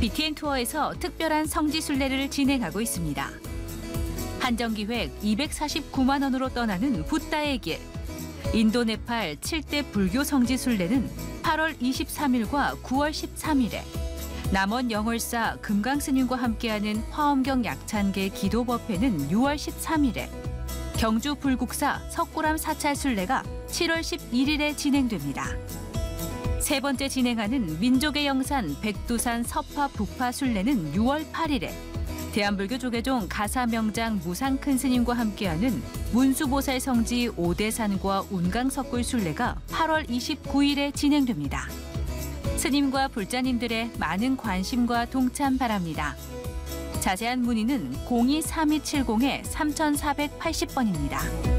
BTN 투어에서 특별한 성지순례를 진행하고 있습니다. 한정기획 249만 원으로 떠나는 붓다의 길. 인도 네팔 7대 불교 성지순례는 8월 23일과 9월 13일에 남원 영월사 금강스님과 함께하는 화엄경 약찬계 기도법회는 6월 13일에 경주 불국사 석굴암 사찰순례가 7월 11일에 진행됩니다. 세 번째 진행하는 민족의 영산 백두산 서파 북파 순례는 6월 8일에 대한불교 조계종 가사명장 무상큰스님과 함께하는 문수보살 성지 오대산과 운강석굴 순례가 8월 29일에 진행됩니다. 스님과 불자님들의 많은 관심과 동참 바랍니다. 자세한 문의는 02-3270-3480번입니다.